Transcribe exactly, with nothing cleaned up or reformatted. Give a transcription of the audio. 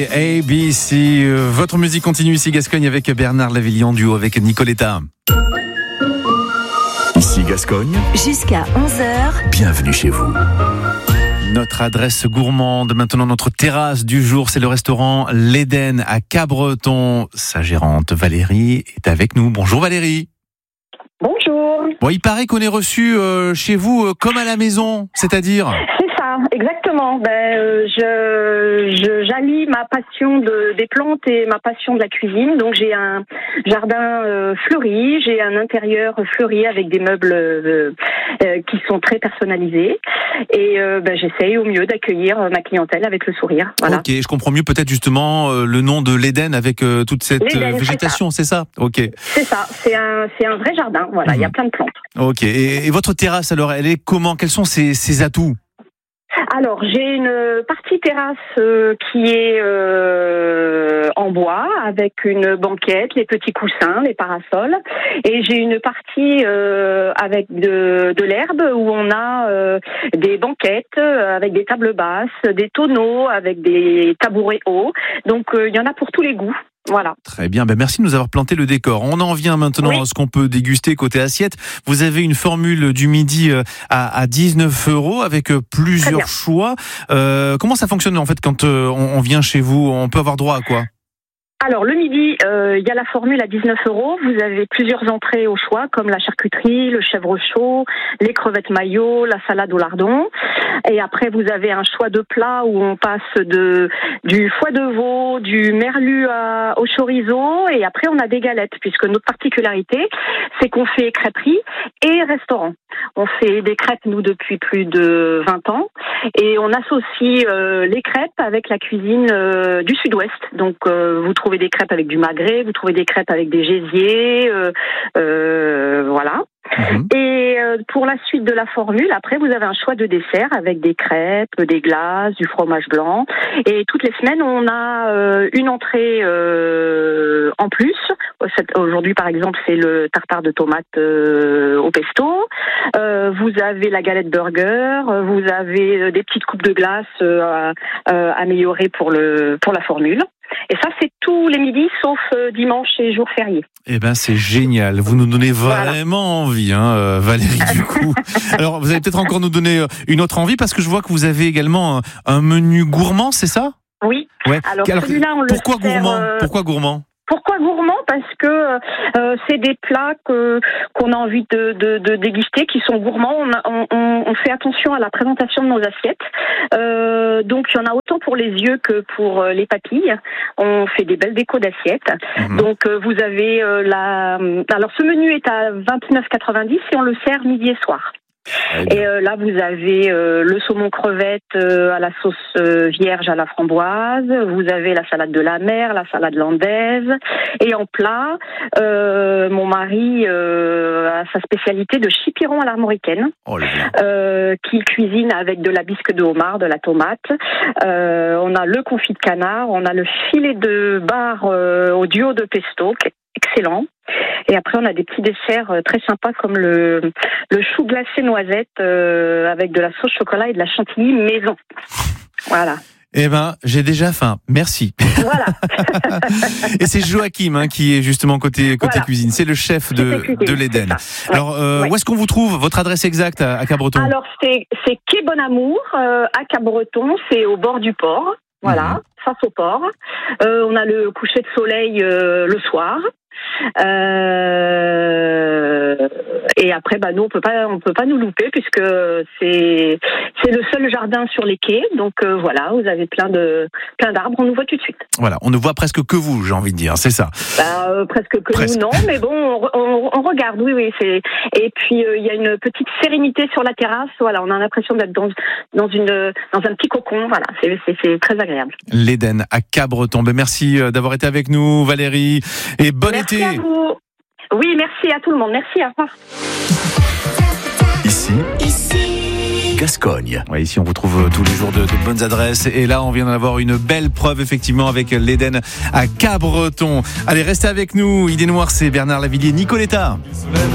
A B C, votre musique continue ici Gascogne avec Bernard Lavillier en duo avec Nicoletta. Ici Gascogne. Jusqu'à onze heures. Bienvenue chez vous. Notre adresse gourmande, maintenant notre terrasse du jour, c'est le restaurant L'Éden à Cabreton. Sa gérante Valérie est avec nous. bonjour Valérie. Bonjour. Bon, il paraît qu'on est reçu euh, chez vous euh, comme à la maison, c'est-à-dire C'est ça, exactement. Ben, euh, je, je j'allie ma passion de, des plantes et ma passion de la cuisine. Donc j'ai un jardin euh, fleuri, j'ai un intérieur fleuri avec des meubles euh, euh, qui sont très personnalisés. Et euh, ben, j'essaye au mieux d'accueillir ma clientèle avec le sourire. Voilà. Ok, je comprends mieux peut-être justement euh, le nom de l'Éden avec euh, toute cette L'Éden, euh, végétation, c'est ça, c'est ça Ok. C'est ça, c'est un, c'est un vrai jardin. Voilà, il mmh. y a plein de plantes. Ok, et, et votre terrasse alors, elle est comment? Quels sont ses, ses atouts? Alors, j'ai une partie terrasse euh, qui est euh, en bois, avec une banquette, les petits coussins, les parasols. Et j'ai une partie euh, avec de, de l'herbe où on a euh, des banquettes euh, avec des tables basses, des tonneaux avec des tabourets hauts. Donc, il euh, y en a pour tous les goûts. Voilà. Très bien, ben merci de nous avoir planté le décor. On en vient maintenant oui. à ce qu'on peut déguster côté assiette. Vous avez une formule du midi à, à dix-neuf euros avec plusieurs choix. Euh, comment ça fonctionne en fait quand euh, on, on vient chez vous? On peut avoir droit à quoi? Alors, le midi, il euh, y a la formule à dix-neuf euros. Vous avez plusieurs entrées au choix, comme la charcuterie, le chèvre chaud, les crevettes maillot, la salade au lardon. Et après, vous avez un choix de plats où on passe de du foie de veau, du merlu à, au chorizo. Et après, on a des galettes, puisque notre particularité, c'est qu'on fait crêperie et restaurant. On fait des crêpes, nous, depuis plus de vingt ans. Et on associe euh, les crêpes avec la cuisine euh, du sud-ouest. Donc, euh, vous trouvez des crêpes avec du magret, vous trouvez des crêpes avec des gésiers, euh, euh, voilà. Mmh. Et euh, pour la suite de la formule, après, vous avez un choix de dessert avec des crêpes, des glaces, du fromage blanc. Et toutes les semaines, on a euh, une entrée euh, en plus. Aujourd'hui, par exemple, c'est le tartare de tomates euh, au pesto. Euh, vous avez la galette burger. Vous avez des petites coupes de glace euh, euh, améliorées pour le pour la formule. Et ça, c'est tous les midis, sauf euh, dimanche et jours fériés. Eh ben, c'est génial. Vous nous donnez vraiment voilà. envie, hein, euh, Valérie, du coup. Alors, vous allez peut-être encore nous donner une autre envie, parce que je vois que vous avez également un, un menu gourmand, c'est ça? Oui. Ouais. Alors, Alors celui-là, on pourquoi le sert, gourmand euh... Pourquoi gourmand Pourquoi gourmand? Parce que euh, c'est des plats que qu'on a envie de, de, de déguster, qui sont gourmands. On, on, on fait attention à la présentation de nos assiettes. Euh, donc il y en a autant pour les yeux que pour les papilles. On fait des belles décos d'assiettes. Mmh. Donc euh, vous avez euh, la. Alors ce menu est à vingt-neuf quatre-vingt-dix et on le sert midi et soir. Et euh, là, vous avez euh, le saumon crevette euh, à la sauce euh, vierge à la framboise. Vous avez la salade de la mer, la salade landaise. Et en plat, euh, mon mari euh, a sa spécialité de chipiron à l'armoricaine, oh, euh, qu'il cuisine avec de la bisque de homard, de la tomate. Euh, on a le confit de canard, on a le filet de bar euh, au duo de pesto, excellent. Et après, on a des petits desserts très sympas comme le, le chou glacé noisette euh, avec de la sauce chocolat et de la chantilly maison. Voilà. Eh ben, j'ai déjà faim. Merci. Voilà. Et c'est Joachim hein, qui est justement côté côté voilà. cuisine. C'est le chef de, de l'Éden. Ouais. Alors, euh, ouais. où est-ce qu'on vous trouve? Votre adresse exacte à, à Cabreton? Alors, c'est, c'est Quai Bon Amour euh, à Cabreton. C'est au bord du port. Voilà, mmh. face au port. Euh, on a le coucher de soleil euh, le soir. Euh, et après, bah nous on peut pas, on peut pas nous louper puisque c'est c'est le seul jardin sur les quais. Donc euh, voilà, vous avez plein de plein d'arbres, on nous voit tout de suite. Voilà, on ne voit presque que vous, j'ai envie de dire, c'est ça. Bah, euh, presque que presque. Nous non, mais bon, on, on, on regarde, oui oui. C'est et puis il euh, y a une petite sérénité sur la terrasse. Voilà, on a l'impression d'être dans dans une dans un petit cocon. Voilà, c'est c'est, c'est très agréable. L'Éden à Cabreton. Ben, merci d'avoir été avec nous, Valérie, et bon merci été. À vous. Oui, merci à tout le monde. Merci, au revoir. Ici, ici, Gascogne. Ouais, ici, on vous trouve tous les jours de, de bonnes adresses. Et là, on vient d'en avoir une belle preuve, effectivement, avec l'Éden à Cabreton. Allez, restez avec nous. Idée Noire, c'est Bernard Lavillier, Nicoletta.